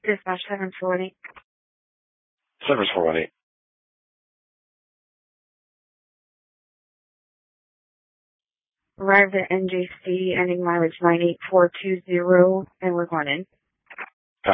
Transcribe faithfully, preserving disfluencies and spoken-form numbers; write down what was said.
Dispatch seven four one eight. seven four one eight. Arrived at N J C, ending mileage nine eight four two zero, and we're going in.